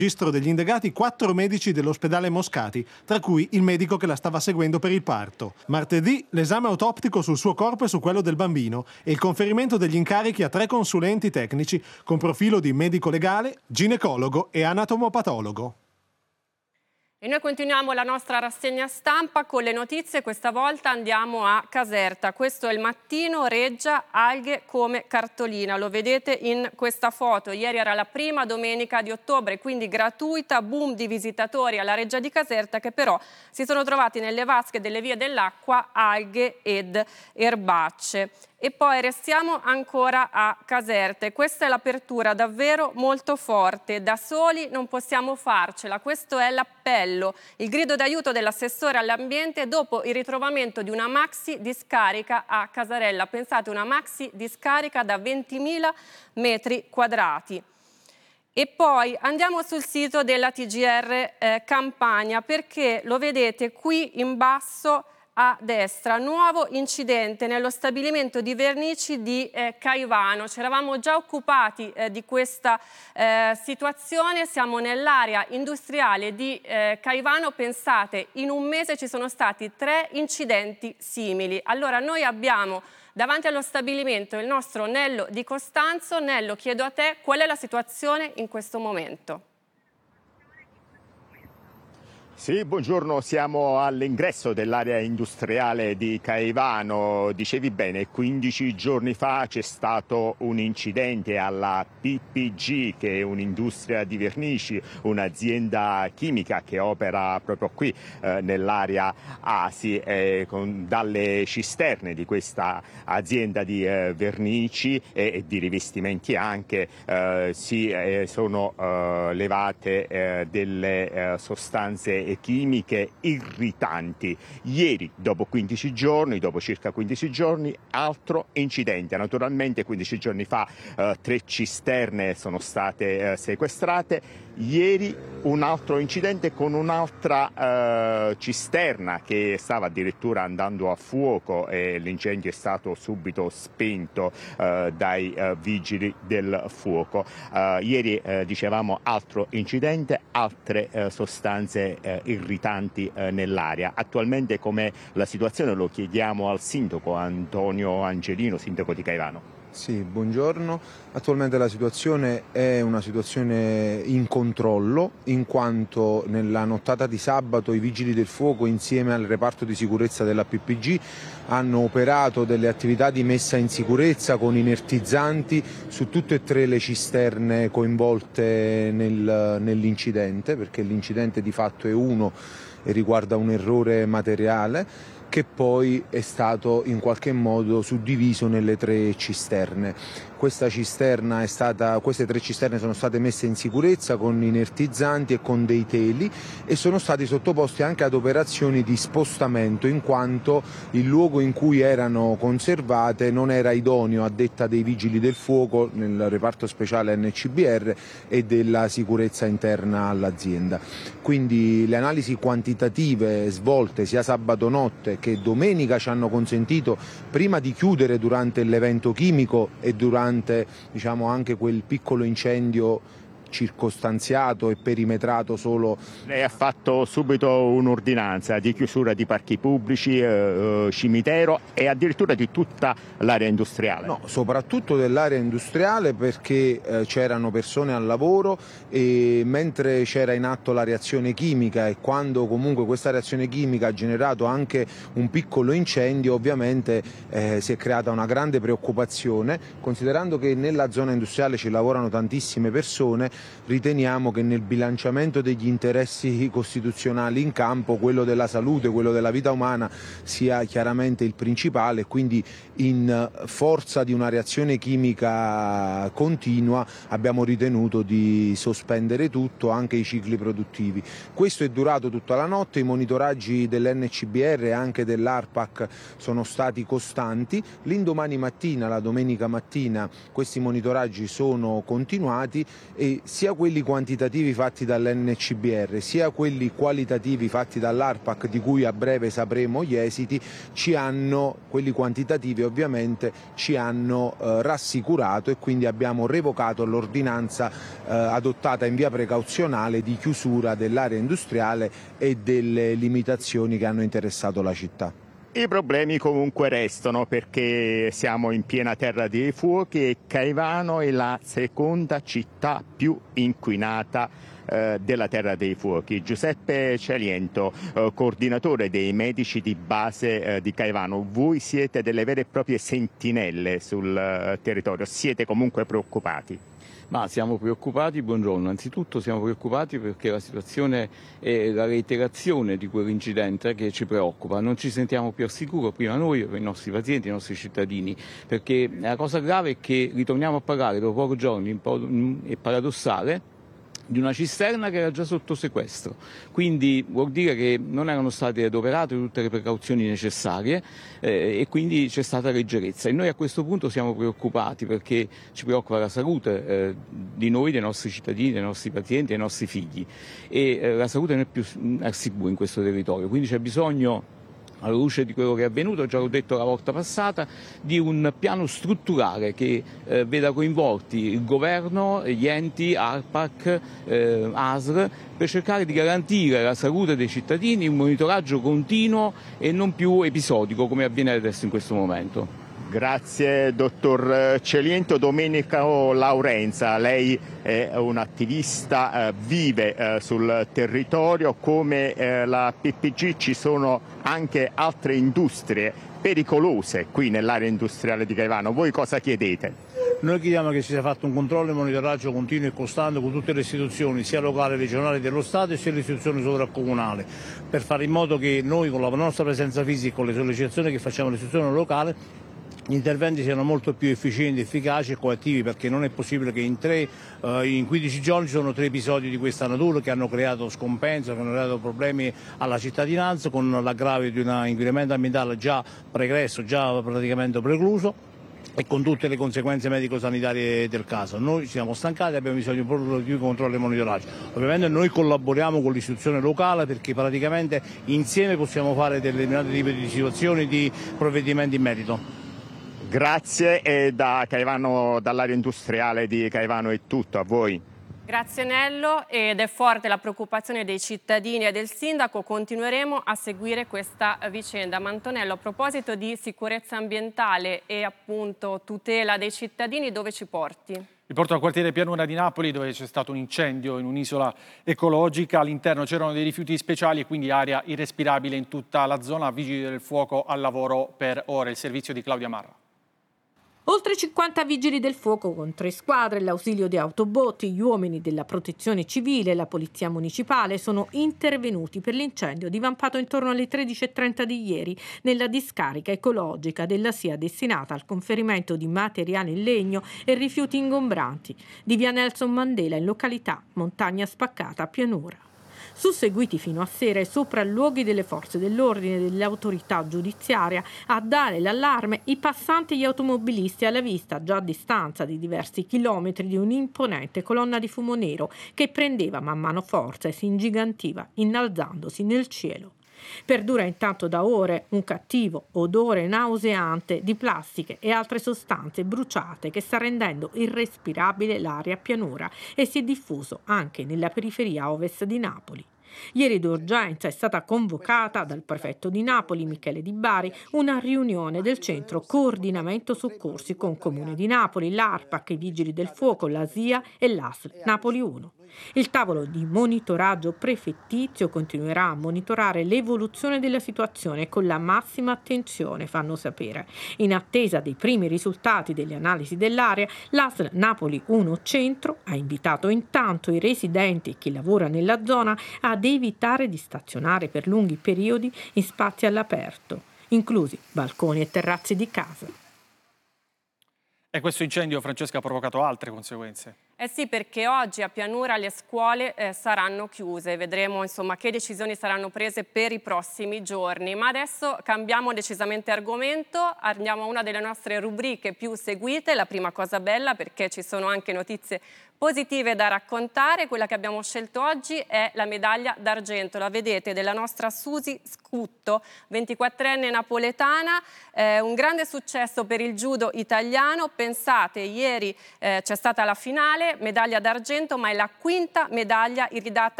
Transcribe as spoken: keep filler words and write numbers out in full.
Registro degli indagati quattro medici dell'ospedale Moscati, tra cui il medico che la stava seguendo per il parto. Martedì l'esame autoptico sul suo corpo e su quello del bambino e il conferimento degli incarichi a tre consulenti tecnici con profilo di medico legale, ginecologo e anatomopatologo. E noi continuiamo la nostra rassegna stampa con le notizie, questa volta andiamo a Caserta. Questo è il Mattino, Reggia, alghe come cartolina, lo vedete in questa foto. Ieri era la prima domenica di ottobre, quindi gratuita, boom di visitatori alla Reggia di Caserta che però si sono trovati nelle vasche delle vie dell'acqua alghe ed erbacce. E poi restiamo ancora a Caserta. Questa è l'apertura davvero molto forte. Da soli non possiamo farcela. Questo è l'appello, il grido d'aiuto dell'assessore all'ambiente dopo il ritrovamento di una maxi discarica a Casarella. Pensate, una maxi discarica da ventimila metri quadrati. E poi andiamo sul sito della T G R eh, Campania, perché lo vedete qui in basso a destra, nuovo incidente nello stabilimento di vernici di eh, Caivano. Ci eravamo già occupati eh, di questa eh, situazione, siamo nell'area industriale di eh, Caivano. Pensate, in un mese ci sono stati tre incidenti simili. Allora noi abbiamo davanti allo stabilimento il nostro Nello Di Costanzo. Nello, chiedo a te qual è la situazione in questo momento. Sì, buongiorno, siamo all'ingresso dell'area industriale di Caivano. Dicevi bene, quindici giorni fa c'è stato un incidente alla P P G, che è un'industria di vernici, un'azienda chimica che opera proprio qui eh, nell'area Asi. Eh, con, dalle cisterne di questa azienda di eh, vernici e, e di rivestimenti anche eh, si eh, sono eh, levate eh, delle eh, sostanze chimiche irritanti. Ieri, dopo quindici giorni, dopo circa quindici giorni, altro incidente. Naturalmente quindici giorni fa eh, tre cisterne sono state eh, sequestrate. Ieri un altro incidente con un'altra eh, cisterna che stava addirittura andando a fuoco e l'incendio è stato subito spento eh, dai eh, vigili del fuoco. Eh, ieri eh, dicevamo altro incidente, altre eh, sostanze eh, irritanti eh, nell'area. Attualmente com'è la situazione lo chiediamo al sindaco Antonio Angelino, sindaco di Caivano. Sì, buongiorno. Attualmente la situazione è una situazione in controllo, in quanto nella nottata di sabato i vigili del fuoco insieme al reparto di sicurezza della P P G hanno operato delle attività di messa in sicurezza con inertizzanti su tutte e tre le cisterne coinvolte nel, nell'incidente, perché l'incidente di fatto è uno e riguarda un errore materiale che poi è stato in qualche modo suddiviso nelle tre cisterne. Questa cisterna è stata, queste tre cisterne sono state messe in sicurezza con inertizzanti e con dei teli e sono stati sottoposti anche ad operazioni di spostamento, in quanto il luogo in cui erano conservate non era idoneo a detta dei vigili del fuoco nel reparto speciale N C B R e della sicurezza interna all'azienda. Quindi le analisi quantitative svolte sia sabato notte che domenica ci hanno consentito, prima di chiudere durante l'evento chimico e durante diciamo anche quel piccolo incendio circostanziato e perimetrato solo. Lei ha fatto subito un'ordinanza di chiusura di parchi pubblici, eh, cimitero e addirittura di tutta l'area industriale. No, soprattutto dell'area industriale, perché eh, c'erano persone al lavoro e mentre c'era in atto la reazione chimica, e quando comunque questa reazione chimica ha generato anche un piccolo incendio, ovviamente eh, si è creata una grande preoccupazione, considerando che nella zona industriale ci lavorano tantissime persone. Riteniamo che nel bilanciamento degli interessi costituzionali in campo quello della salute, quello della vita umana sia chiaramente il principale, quindi in forza di una reazione chimica continua abbiamo ritenuto di sospendere tutto, anche i cicli produttivi. Questo è durato tutta la notte, i monitoraggi dell'N C B R e anche dell'ARPAC sono stati costanti. L'indomani mattina, la domenica mattina, questi monitoraggi sono continuati e sia quelli quantitativi fatti dall'N C B R sia quelli qualitativi fatti dall'ARPAC, di cui a breve sapremo gli esiti, ci hanno, quelli quantitativi ovviamente, ci hanno eh, rassicurato, e quindi abbiamo revocato l'ordinanza eh, adottata in via precauzionale di chiusura dell'area industriale e delle limitazioni che hanno interessato la città. I problemi comunque restano, perché siamo in piena terra dei fuochi e Caivano è la seconda città più inquinata eh, della terra dei fuochi. Giuseppe Celiento, eh, coordinatore dei medici di base eh, di Caivano, voi siete delle vere e proprie sentinelle sul eh, territorio, siete comunque preoccupati? Ma siamo preoccupati, buongiorno, anzitutto siamo preoccupati perché la situazione è la reiterazione di quell'incidente che ci preoccupa, non ci sentiamo più al sicuro, prima noi, i nostri pazienti, i nostri cittadini, perché la cosa grave è che ritorniamo a parlare dopo pochi giorni, un po' è paradossale, di una cisterna che era già sotto sequestro, quindi vuol dire che non erano state adoperate tutte le precauzioni necessarie eh, e quindi c'è stata leggerezza, e noi a questo punto siamo preoccupati perché ci preoccupa la salute eh, di noi, dei nostri cittadini, dei nostri pazienti, dei nostri figli, e eh, la salute non è più al sicuro in questo territorio, quindi c'è bisogno, alla luce di quello che è avvenuto, già l'ho detto la volta passata, di un piano strutturale che eh, veda coinvolti il governo, gli enti, ARPAC, eh, A S L, per cercare di garantire la salute dei cittadini, un monitoraggio continuo e non più episodico come avviene adesso in questo momento. Grazie dottor Celiento. Domenico Laurenza, lei è un attivista, eh, vive eh, sul territorio, come eh, la P P G ci sono anche altre industrie pericolose qui nell'area industriale di Caivano. Voi cosa chiedete? Noi chiediamo che sia fatto un controllo e monitoraggio continuo e costante con tutte le istituzioni, sia locali, regionali dello Stato, sia le istituzioni sovracomunali, per fare in modo che noi, con la nostra presenza fisica e con le sollecitazioni che facciamo alle istituzioni locali, gli interventi siano molto più efficienti, efficaci e coattivi, perché non è possibile che in, tre, eh, in quindici giorni ci sono tre episodi di questa natura che hanno creato scompenso, che hanno creato problemi alla cittadinanza, con l'aggravio di un inquinamento ambientale già pregresso, già praticamente precluso, e con tutte le conseguenze medico-sanitarie del caso. Noi siamo stancati e abbiamo bisogno proprio di più controllo e monitoraggio. Ovviamente noi collaboriamo con l'istituzione locale, perché praticamente insieme possiamo fare determinati tipi di situazioni, di provvedimenti in merito. Grazie, e da Caivano, dall'area industriale di Caivano è tutto, a voi. Grazie Nello, ed è forte la preoccupazione dei cittadini e del sindaco, continueremo a seguire questa vicenda. Ma Antonello, a proposito di sicurezza ambientale e appunto tutela dei cittadini, dove ci porti? Vi porto al quartiere Pianura di Napoli, dove c'è stato un incendio in un'isola ecologica. All'interno c'erano dei rifiuti speciali e quindi aria irrespirabile in tutta la zona. Vigili del fuoco al lavoro per ore. Il servizio di Claudia Marra. Oltre cinquanta vigili del fuoco con tre squadre, l'ausilio di autobotti, gli uomini della protezione civile e la polizia municipale sono intervenuti per l'incendio divampato intorno alle tredici e trenta di ieri nella discarica ecologica della S I A destinata al conferimento di materiale in legno e rifiuti ingombranti di via Nelson Mandela in località Montagna Spaccata a Pianura. Susseguiti fino a sera i sopralluoghi delle forze dell'ordine e dell'autorità giudiziaria a dare l'allarme i passanti e gli automobilisti alla vista, già a distanza di diversi chilometri, di un'imponente colonna di fumo nero che prendeva man mano forza e si ingigantiva, innalzandosi nel cielo. Perdura intanto da ore un cattivo odore nauseante di plastiche e altre sostanze bruciate che sta rendendo irrespirabile l'aria a Pianura e si è diffuso anche nella periferia ovest di Napoli. Ieri d'urgenza è stata convocata dal prefetto di Napoli, Michele Di Bari, una riunione del centro coordinamento soccorsi con Comune di Napoli, l'ARPAC, i Vigili del Fuoco, la S I A e l'A S L Napoli uno. Il tavolo di monitoraggio prefettizio continuerà a monitorare l'evoluzione della situazione con la massima attenzione, fanno sapere. In attesa dei primi risultati delle analisi dell'area, l'A S L Napoli uno Centro ha invitato intanto i residenti e chi lavora nella zona ad evitare di stazionare per lunghi periodi in spazi all'aperto, inclusi balconi e terrazzi di casa. E questo incendio, Francesca, ha provocato altre conseguenze. Eh sì, perché oggi a Pianura le scuole eh, saranno chiuse, vedremo insomma che decisioni saranno prese per i prossimi giorni. Ma adesso cambiamo decisamente argomento, andiamo a una delle nostre rubriche più seguite, la prima cosa bella, perché ci sono anche notizie positive da raccontare. Quella che abbiamo scelto oggi è la medaglia d'argento, la vedete, della nostra Susi Scutto, ventiquattrenne napoletana, eh, un grande successo per il judo italiano. Pensate, ieri eh, c'è stata la finale, medaglia d'argento, ma è la quinta medaglia iridata